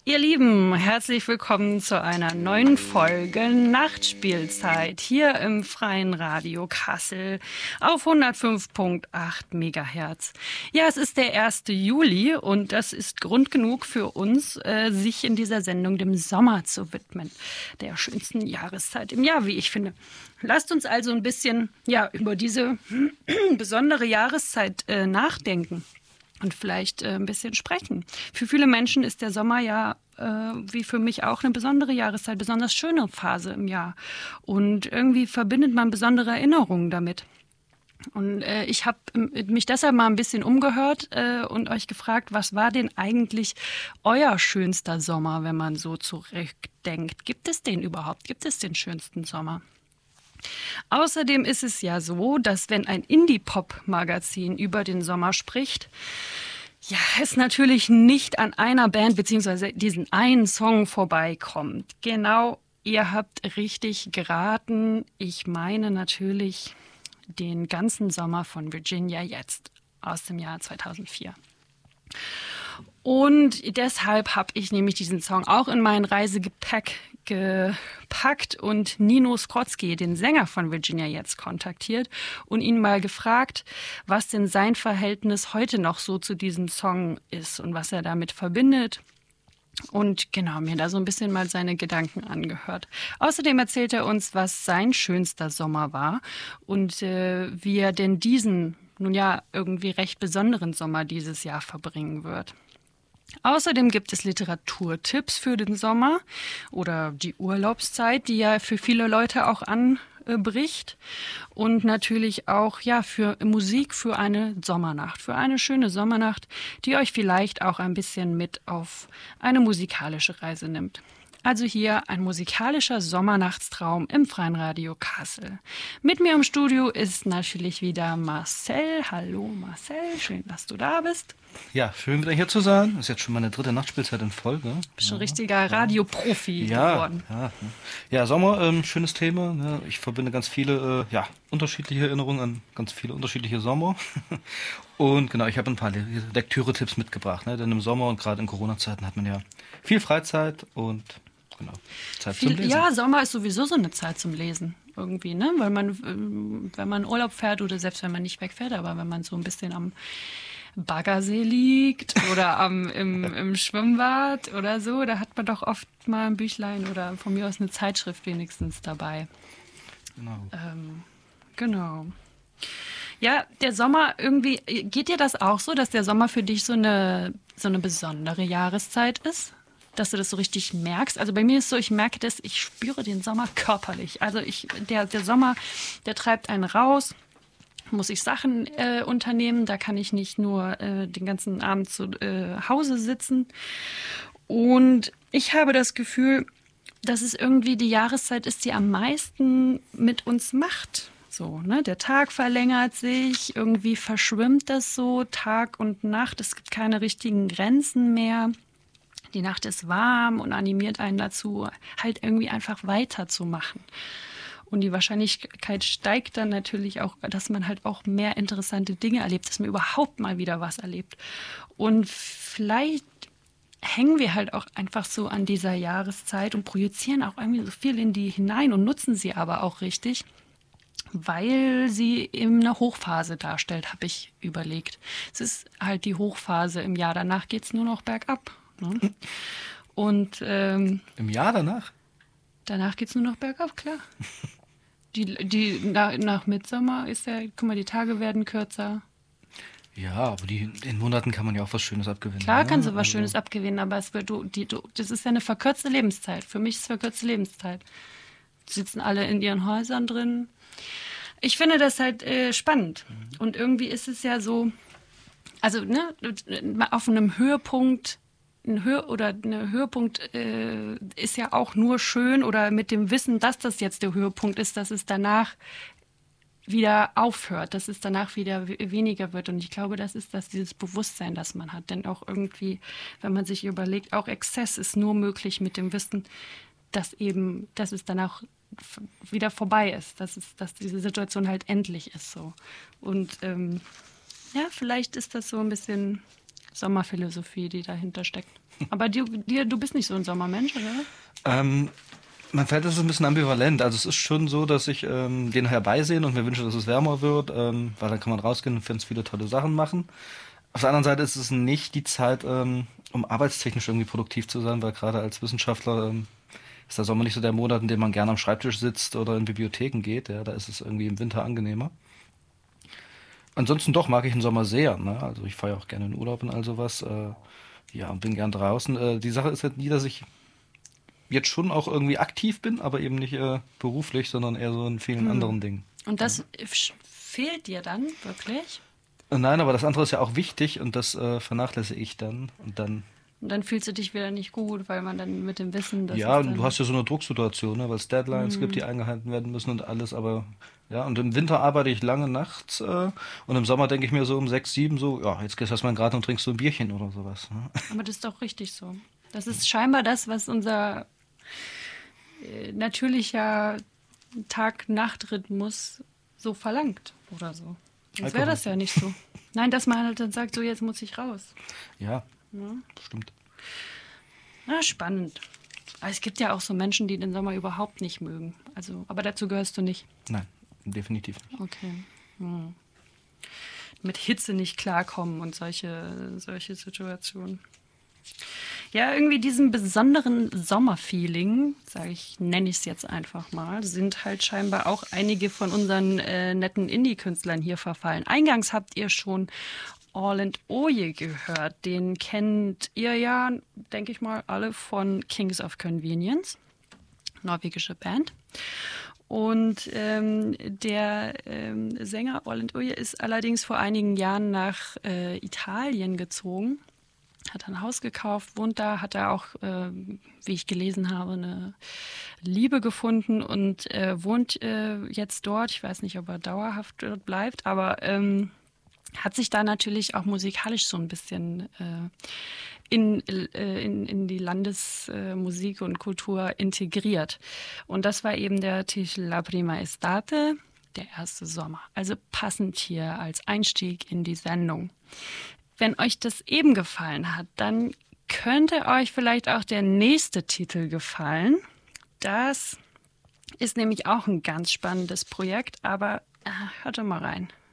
Ihr Lieben, herzlich willkommen zu einer neuen Folge Nachtspielzeit hier im Freien Radio Kassel auf 105,8 Megahertz. Ja, es ist der 1. Juli und das ist Grund genug für uns, sich in dieser Sendung dem Sommer zu widmen, der schönsten Jahreszeit im Jahr, wie ich finde. Lasst uns also ein bisschen über diese besondere Jahreszeit nachdenken. Und vielleicht ein bisschen sprechen. Für viele Menschen ist der Sommer ja, wie für mich auch, eine besondere Jahreszeit, besonders schöne Phase im Jahr. Und irgendwie verbindet man besondere Erinnerungen damit. Und ich habe mich deshalb mal ein bisschen umgehört und euch gefragt, was war denn eigentlich euer schönster Sommer, wenn man so zurückdenkt? Gibt es den überhaupt? Gibt es den schönsten Sommer? Außerdem ist es ja so, dass wenn ein Indie-Pop-Magazin über den Sommer spricht, ja, es natürlich nicht an einer Band bzw. diesen einen Song vorbeikommt. Genau, ihr habt richtig geraten. Ich meine natürlich den ganzen Sommer von Virginia Jetzt aus dem Jahr 2004. Und deshalb habe ich nämlich diesen Song auch in mein Reisegepäck gepackt und Nino Skrotzki, den Sänger von Virginia Jetzt, kontaktiert und ihn mal gefragt, was denn sein Verhältnis heute noch so zu diesem Song ist und was er damit verbindet. Und genau, mir da so ein bisschen mal seine Gedanken angehört. Außerdem erzählt er uns, was sein schönster Sommer war und wie er denn diesen, nun ja, irgendwie recht besonderen Sommer dieses Jahr verbringen wird. Außerdem gibt es Literaturtipps für den Sommer oder die Urlaubszeit, die ja für viele Leute auch anbricht. Und natürlich auch für Musik für eine Sommernacht, für eine schöne Sommernacht, die euch vielleicht auch ein bisschen mit auf eine musikalische Reise nimmt. Also hier ein musikalischer Sommernachtstraum im Freien Radio Kassel. Mit mir im Studio ist natürlich wieder Marcel. Hallo Marcel, schön, dass du da bist. Ja, schön wieder hier zu sein. Das ist jetzt schon meine 3. Nachtspielzeit in Folge. Bist schon richtiger Radioprofi geworden. Ja, Sommer, schönes Thema. Ne? Ich verbinde ganz viele unterschiedliche Erinnerungen an ganz viele unterschiedliche Sommer. Und genau, ich habe ein paar Lektüre-Tipps mitgebracht. Ne? Denn im Sommer und gerade in Corona-Zeiten hat man ja viel Freizeit und genau, Zeit zum Lesen. Ja, Sommer ist sowieso so eine Zeit zum Lesen irgendwie, ne? Weil man, wenn man Urlaub fährt oder selbst wenn man nicht wegfährt, aber wenn man so ein bisschen am Baggersee liegt oder im Schwimmbad oder so, da hat man doch oft mal ein Büchlein oder von mir aus eine Zeitschrift wenigstens dabei. Genau. Ja, der Sommer irgendwie, geht dir das auch so, dass der Sommer für dich so eine besondere Jahreszeit ist? Dass du das so richtig merkst? Also bei mir ist so, ich merke das, ich spüre den Sommer körperlich. Also der Sommer, der treibt einen raus. Muss ich Sachen unternehmen. Da kann ich nicht nur den ganzen Abend zu Hause sitzen. Und ich habe das Gefühl, dass es irgendwie die Jahreszeit ist, die am meisten mit uns macht. So, ne? Der Tag verlängert sich, irgendwie verschwimmt das so, Tag und Nacht. Es gibt keine richtigen Grenzen mehr. Die Nacht ist warm und animiert einen dazu, halt irgendwie einfach weiterzumachen. Und die Wahrscheinlichkeit steigt dann natürlich auch, dass man halt auch mehr interessante Dinge erlebt, dass man überhaupt mal wieder was erlebt. Und vielleicht hängen wir halt auch einfach so an dieser Jahreszeit und projizieren auch irgendwie so viel in die hinein und nutzen sie aber auch richtig, weil sie eben eine Hochphase darstellt, habe ich überlegt. Es ist halt die Hochphase im Jahr, danach geht es nur noch bergab. Ne? Und im Jahr danach? Danach geht es nur noch bergab, klar. Nach Mitsommer ist ja, guck mal, die Tage werden kürzer. Ja, aber in Monaten kann man ja auch was Schönes abgewinnen. Klar kannst du was Schönes abgewinnen, aber das ist ja eine verkürzte Lebenszeit. Für mich ist es verkürzte Lebenszeit. Die sitzen alle in ihren Häusern drin. Ich finde das halt spannend. Und irgendwie ist es ja so, also ne, auf einem Höhepunkt, eine Höhepunkt ist ja auch nur schön oder mit dem Wissen, dass das jetzt der Höhepunkt ist, dass es danach wieder aufhört, dass es danach wieder weniger wird. Und ich glaube, das ist dieses Bewusstsein, das man hat. Denn auch irgendwie, wenn man sich überlegt, auch Exzess ist nur möglich mit dem Wissen, dass es danach wieder vorbei ist, dass diese Situation halt endlich ist so. Und vielleicht ist das so ein bisschen Sommerphilosophie, die dahinter steckt. Aber du bist nicht so ein Sommermensch, oder? Mein Verhältnis ist ein bisschen ambivalent. Also es ist schon so, dass ich den herbeisehen und mir wünsche, dass es wärmer wird, weil dann kann man rausgehen und ganz viele tolle Sachen machen. Auf der anderen Seite ist es nicht die Zeit, um arbeitstechnisch irgendwie produktiv zu sein, weil gerade als Wissenschaftler ist der Sommer nicht so der Monat, in dem man gerne am Schreibtisch sitzt oder in Bibliotheken geht. Ja, da ist es irgendwie im Winter angenehmer. Ansonsten doch mag ich den Sommer sehr. Ne? Also ich fahre ja auch gerne in Urlaub und all sowas. Ja, und bin gern draußen. Die Sache ist halt nie, dass ich jetzt schon auch irgendwie aktiv bin, aber eben nicht beruflich, sondern eher so in vielen anderen Dingen. Und das fehlt dir dann wirklich? Nein, aber das andere ist ja auch wichtig und das vernachlässige ich dann Und dann fühlst du dich wieder nicht gut, weil man dann mit dem Wissen, dass ja, es und dann du hast ja so eine Drucksituation, ne, weil es Deadlines gibt, die eingehalten werden müssen und alles, aber ja, und im Winter arbeite ich lange nachts und im Sommer denke ich mir so um 6, 7 so, ja, jetzt gehst du erstmal in den Garten und trinkst so ein Bierchen oder sowas. Ne? Aber das ist doch richtig so. Das ist scheinbar das, was unser natürlicher Tag-Nacht-Rhythmus so verlangt oder so. Sonst wäre das ja nicht so. Nein, dass man halt dann sagt, so jetzt muss ich raus. Ja, stimmt. Na, spannend. Aber es gibt ja auch so Menschen, die den Sommer überhaupt nicht mögen. Also, aber dazu gehörst du nicht. Nein, definitiv nicht. Okay. Mit Hitze nicht klarkommen und solche Situationen. Ja, irgendwie diesem besonderen Sommerfeeling, nenne ich es jetzt einfach mal, sind halt scheinbar auch einige von unseren netten Indie-Künstlern hier verfallen. Eingangs habt ihr schon Orland Oje gehört. Den kennt ihr ja, denke ich mal, alle von Kings of Convenience, norwegische Band. Und der Sänger Orland Oje ist allerdings vor einigen Jahren nach Italien gezogen, hat ein Haus gekauft, wohnt da, hat er auch, wie ich gelesen habe, eine Liebe gefunden und wohnt jetzt dort. Ich weiß nicht, ob er dauerhaft dort bleibt, aber hat sich da natürlich auch musikalisch so ein bisschen in die Landesmusik und Kultur integriert. Und das war eben der Titel La Prima Estate, der erste Sommer. Also passend hier als Einstieg in die Sendung. Wenn euch das eben gefallen hat, dann könnte euch vielleicht auch der nächste Titel gefallen. Das ist nämlich auch ein ganz spannendes Projekt, aber hört doch mal rein.